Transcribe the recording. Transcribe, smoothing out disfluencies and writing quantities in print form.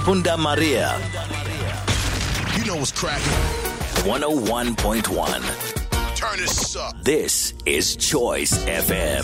Punda Maria. You know what's cracking. 101.1. Turn this up. This is Choice FM.